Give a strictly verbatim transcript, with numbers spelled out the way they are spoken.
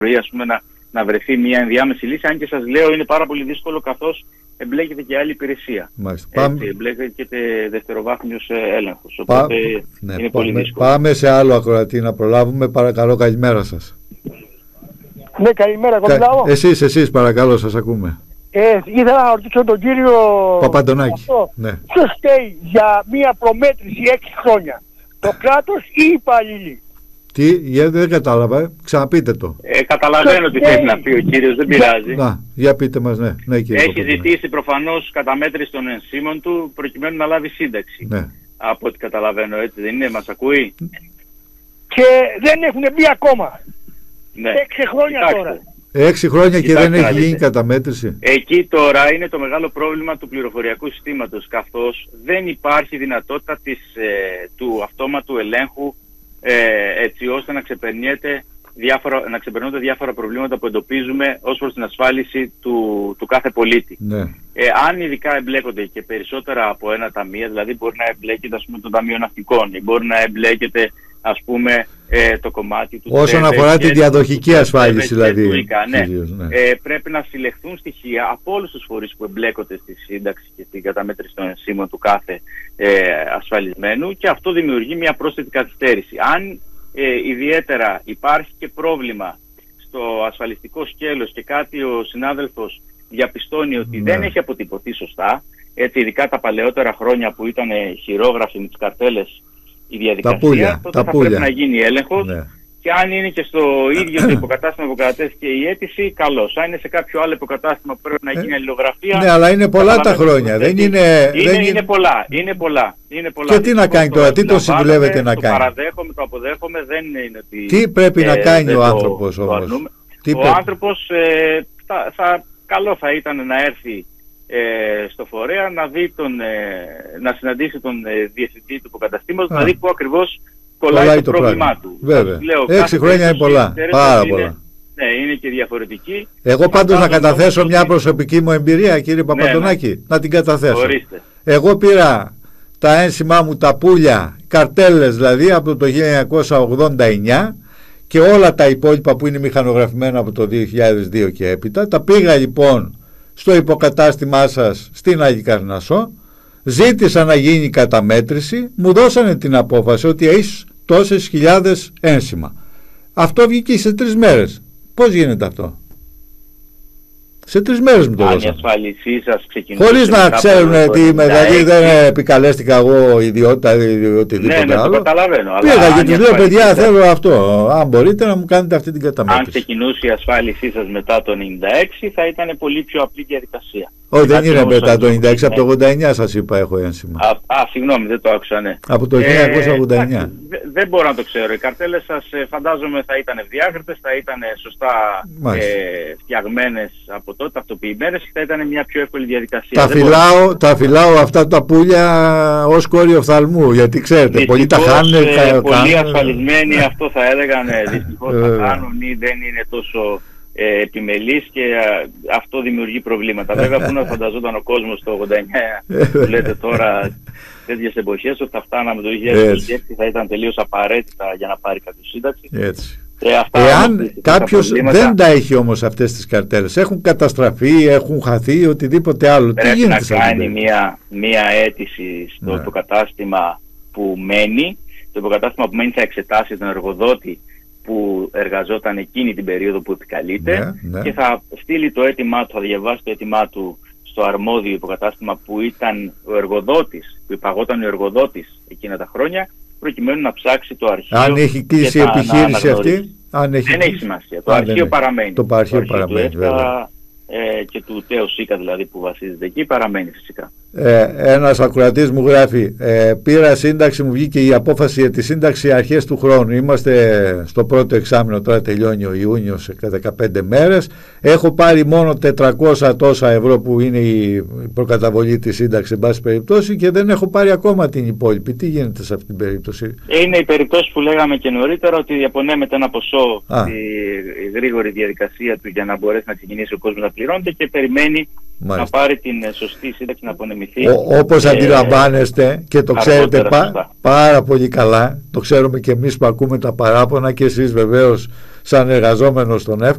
ας πούμε, να, να βρεθεί μια ενδιάμεση λύση. Αν και σας λέω είναι πάρα πολύ δύσκολο, καθώς εμπλέκεται και άλλη υπηρεσία. Μάλιστα. Έτσι, Πάμε... εμπλέκεται και δευτεροβάθμιος έλεγχος. Πά... Οπότε ναι, είναι πάμε, πολύ δύσκολο. Πάμε σε άλλο ακροατή να προλάβουμε. Παρακαλώ, καλημέρα σας. Ναι, καλημέρα, Κα... μιλάω. Εσείς, εσείς παρακαλώ, σας ακούμε. Ε, ήθελα να ρωτήσω τον κύριο Παπαντονάκη. Ναι. Ποιος φταίει για μια προμέτρηση έξι χρόνια, το κράτος ή οι υπαλλήλοι? Τι, γιατί δεν κατάλαβα, ξαναπείτε το. Ε, καταλαβαίνω τι θέλει να πει ο κύριος, δεν πειράζει. Να, για πείτε μας, ναι. ναι κύριε Έχει ζητήσει προφανώς καταμέτρηση των ενσύμων του προκειμένου να λάβει σύνταξη. Ναι. Από ό,τι καταλαβαίνω, έτσι δεν είναι, μας ακούει? Και δεν έχουν μπει ακόμα. Ναι. Έξι χρόνια Κοιτάξτε. τώρα. Έξι χρόνια Κοιτάξτε, και δεν έχει δείτε. γίνει καταμέτρηση. Εκεί τώρα είναι το μεγάλο πρόβλημα του πληροφοριακού συστήματος, καθώς δεν υπάρχει δυνατότητα της, ε, του αυτόματου ελέγχου, ε, έτσι ώστε να ξεπερνιέται διάφορα, να ξεπερνούνται διάφορα προβλήματα που εντοπίζουμε ως προς την ασφάλιση του, του κάθε πολίτη. Ναι. Ε, αν ειδικά εμπλέκονται και περισσότερα από ένα ταμείο, δηλαδή μπορεί να εμπλέκεται, ας πούμε, το Ταμείο Ναυτικών, ή μπορεί να εμπλέκεται, ας πούμε, ε, το κομμάτι του... Όσον αφορά τη διαδοχική ασφάλιση, δηλαδή. Του ΙΚΑ, ναι. Κυρίως, ναι. Ε, πρέπει να συλλεχθούν στοιχεία από όλους τους φορείς που εμπλέκονται στη σύνταξη και στην καταμέτρηση των ενσύμων του κάθε ε, ασφαλισμένου, και αυτό δημιουργεί μια πρόσθετη καθυστέρηση. Αν ε, ιδιαίτερα υπάρχει και πρόβλημα στο ασφαλιστικό σκέλος και κάτι ο συνάδελφος διαπιστώνει ότι ναι. δεν έχει αποτυπωθεί σωστά, έτσι, ειδικά τα παλαιότερα χρόνια που ήταν χειρόγραφοι με τις καρτέλες η διαδικασία, τα πουλια, τότε τα θα πουλια. πρέπει να γίνει έλεγχος. Ναι. Και αν είναι και στο ίδιο το υποκατάστημα που κατατέθηκε η αίτηση, καλώς. Αν είναι σε κάποιο άλλο υποκατάστημα που πρέπει να γίνει αλληλογραφία. Ναι, αλλά είναι πολλά τα χρόνια. Δεν είναι, είναι, δεν είναι, είναι πολλά. Είναι πολλά. Είναι πολλά. Και τι να κάνει τώρα, τι το συμβουλεύετε να το κάνει? Το παραδέχομαι, το αποδέχομαι, δεν είναι ότι... Τι πρέπει ε, να κάνει ο το, άνθρωπος το όμως? Τι ο πρέπει... άνθρωπος, ε, θα, θα, καλό θα ήταν να έρθει ε, στο φορέα, να, δει τον, ε, να συναντήσει τον ε, διευθυντή του υποκαταστήματος, να δει πού ακριβώς κολλάει, κολλάει το, το πρόβλημά πράγμα. του. Βέβαια. Λέω, Έξι χρόνια είναι πολλά. Πάρα είναι, πολλά. Ναι, είναι και διαφορετική. Εγώ πάντως να καταθέσω μια προσωπική μου εμπειρία, κύριε Παπαντονάκη, ναι, ναι. να την καταθέσω. Ορίστε. Εγώ πήρα τα ένσημά μου, τα πουλια, καρτέλες δηλαδή, από το χίλια εννιακόσια ογδόντα εννιά, και όλα τα υπόλοιπα που είναι μηχανογραφημένα από το δύο χιλιάδες δύο και έπειτα. Τα πήγα λοιπόν στο υποκατάστημά σας στην Άγη Καρνασσό, ζήτησα να γίνει καταμέτρηση, μου δώσανε την απόφαση ότι έχεις τόσες χιλιάδες ένσημα. Αυτό βγήκε σε τρεις μέρες. Πώς γίνεται αυτό? Σε τρεις μέρες μου το δώσανε. δώσανε. Αν η ασφάλισή σας ξεκινούσε... Χωρίς να ξέρουν τι είμαι, δηλαδή δεν επικαλέστηκα εγώ ιδιότητα ή οτιδήποτε ναι, ναι, άλλο. Το καταλαβαίνω. Πήγα και τους λέω, παιδιά, σας... θέλω αυτό. Αν μπορείτε να μου κάνετε αυτή την καταμέτρηση. Αν ξεκινούσε η ασφάλισή σας μετά το ενενήντα έξι, θα ήταν πολύ πιο απλή διαδικασία. Όχι, δεν είναι μετά το ενενήντα έξι, από το ογδόντα εννιά σας είπα έχω ένσημα. Α, α, συγγνώμη, δεν το άκουσα, ναι. Από το χίλια εννιακόσια ογδόντα εννιά. Ε, δεν μπορώ να το ξέρω. Οι καρτέλες σας φαντάζομαι θα ήταν ευδιάκριτες, θα ήταν σωστά ε, φτιαγμένες από τότε, ταυτοποιημένες, και θα ήταν μια πιο εύκολη διαδικασία. Τα φυλάω, μπορώ... τα φυλάω αυτά τα πουλια ως κόριο οφθαλμού, γιατί ξέρετε, δυστυχώς, πολλοί τα χάνουν. Ε, πολλοί ασφαλισμένοι αυτό θα έλεγαν, δυστυχώς θα χάνουν ή δεν είναι τόσο... Ε, επιμελής, και α, αυτό δημιουργεί προβλήματα. Βέβαια, πού να φανταζόταν ο κόσμος το ογδόντα εννιά που λέτε τώρα, τέτοιες εποχές, ότι θα φτάναμε το δύο χιλιάδες έξι, θα ήταν τελείως απαραίτητα για να πάρει κάποιο σύνταξη. Έτσι. Ε, αυτά Εάν κάποιος δεν τα έχει όμως αυτές τις καρτέλες, έχουν καταστραφεί, έχουν χαθεί, οτιδήποτε άλλο, πρέπει τι γίνεται? να κάνει μια, μια αίτηση στο ναι. υποκατάστημα που μένει. Το υποκατάστημα που μένει θα εξετάσει τον εργοδότη που εργαζόταν εκείνη την περίοδο που επικαλείται, ναι, ναι. και θα στείλει το αίτημά του, θα διαβάσει το αίτημά του στο αρμόδιο υποκατάστημα που ήταν ο εργοδότης, που υπαγόταν ο εργοδότης εκείνα τα χρόνια, προκειμένου να ψάξει το αρχείο. Αν έχει κλείσει η επιχείρηση αυτή, αν έχει... δεν έχει σημασία. Το αρχείο παραμένει. Το αρχείο παραμένει, βέβαια. Ε, και του ΤΕΟ ΣΥΚΑ δηλαδή που βασίζεται εκεί, παραμένει φυσικά. Ε, ένας ακροατής μου γράφει, ε, πήρα σύνταξη, μου βγήκε η απόφαση για τη σύνταξη αρχές του χρόνου. Είμαστε στο πρώτο εξάμηνο, τώρα τελειώνει ο Ιούνιος σε δεκαπέντε μέρες. Έχω πάρει μόνο τετρακόσια τόσα ευρώ που είναι η προκαταβολή της σύνταξης, εν πάση περιπτώσει, και δεν έχω πάρει ακόμα την υπόλοιπη. Τι γίνεται σε αυτή την περίπτωση? Είναι η περίπτωση που λέγαμε και νωρίτερα, ότι διαπονέμεται ένα ποσό η, η γρήγορη διαδικασία του για να μπορέσει να ξεκινήσει ο κόσμος να πληρώνεται, και περιμένει να πάρει την ε, σωστή σύνταξη να απονεμηθεί. Όπως ε, αντιλαμβάνεστε και το ξέρετε πά, πάρα πολύ καλά, το ξέρουμε και εμείς που ακούμε τα παράπονα και εσείς βεβαίως σαν εργαζόμενος στον ΕΦ.